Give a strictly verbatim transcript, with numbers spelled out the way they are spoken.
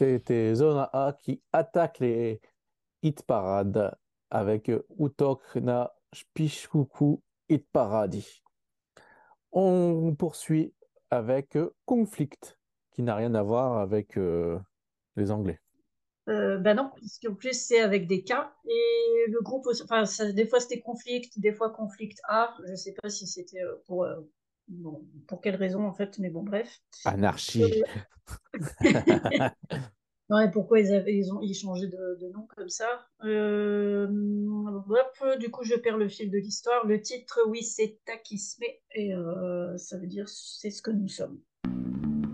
c'était Zona A qui attaque les hit parades avec Utok na Shpishkuku Hit Paradi. On poursuit avec Conflict, qui n'a rien à voir avec euh, les Anglais. Euh, ben non, parce qu'en plus c'est avec des cas et le groupe, aussi- enfin ça- des fois c'était Conflict, des fois Conflict A. Je sais pas si c'était euh, pour euh, bon, pour quelle raison en fait, mais bon bref. Anarchie. Ouais, pourquoi ils avaient ils ont ils changé de, de nom comme ça. Euh, hop, du coup je perds le fil de l'histoire. Le titre, oui, c'est Takisme et euh, ça veut dire c'est ce que nous sommes.